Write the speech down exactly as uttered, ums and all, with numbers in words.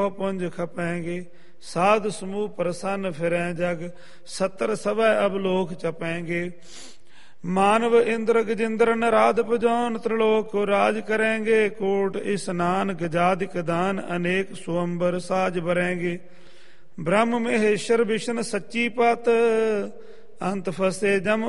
पुंज खपेंगे। साध समूह प्रसन्न फिरें जग, सतर सभै अवलोक चपेंगे। मानव इंद्र गजेंद्र नराध पुजौन, त्रिलोक को राज करेंगे। कोट स्नान गजादिक दान, अनेक स्वयंवर साज भरेंगे। ब्रह्म महेश्वर विष्णु सच्ची पत, अंत फसे जम